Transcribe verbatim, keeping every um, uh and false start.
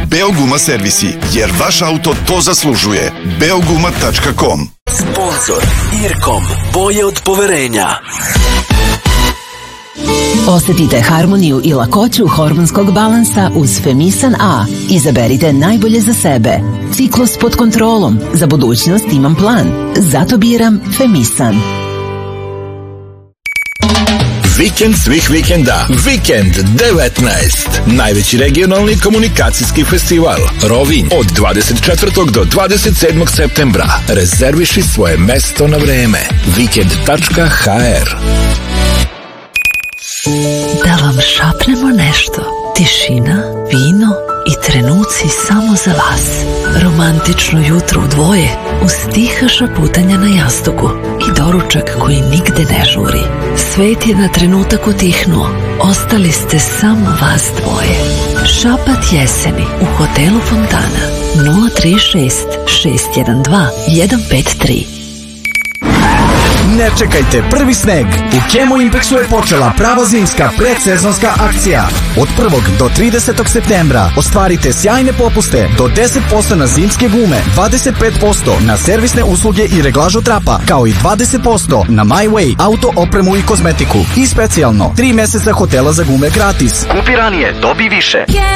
Beoguma servisi, jer vaš auto to zaslužuje. beoguma tačka com. Sponzor Irkom, boje od poverenja. Osetite harmoniju i lakoću hormonskog balansa uz Femisan A. Izaberite najbolje za sebe. Ciklus pod kontrolom. Za budućnost imam plan. Zato biram Femisan. Vikend svih vikenda. Vikend devetnaest. Najveći regionalni komunikacijski festival. Rovinj od dvadeset četvrtog do dvadeset sedmog septembra. Rezerviši svoje mesto na vreme. vikend tačka ha er. Da vam šapnemo nešto. Tišina, vino i trenuci samo za vas. Romantično jutro u dvoje uz tiha šaputanja na jastuku i doručak koji nigde ne žuri. Svet je na trenutak utihnuo. Ostali ste samo vas dvoje. Šapat jeseni u hotelu Fontana. nula tri šest šest jedan dva jedan pet tri. Ne čekajte prvi sneg. U Chemo Impexu je počela prava zimska predsezonska akcija. Od prvog do tridesetog septembra ostvarite sjajne popuste do deset posto na zimske gume, dvadeset pet posto na servisne usluge i reglažu trapa, kao i dvadeset posto na My Way, auto opremu i kozmetiku. I specijalno, tri meseca hotela za gume gratis. Kupi ranije, dobi više.